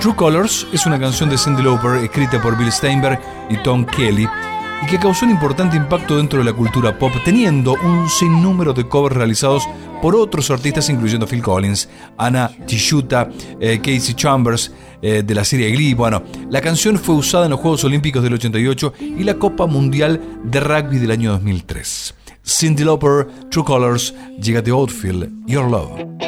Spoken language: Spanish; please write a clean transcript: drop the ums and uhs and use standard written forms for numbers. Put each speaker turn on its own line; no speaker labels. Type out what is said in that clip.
True Colors es una canción de Cyndi Lauper escrita por Bill Steinberg y Tom Kelly y que causó un importante impacto dentro de la cultura pop, teniendo un sinnúmero de covers realizados por otros artistas, incluyendo Phil Collins, Anna Tisciutta, Casey Chambers, de la serie Glee. Bueno, la canción fue usada en los Juegos Olímpicos del 88 y la Copa Mundial de Rugby del año 2003. Cyndi Lauper, True Colors, llega de Outfield, Your Love.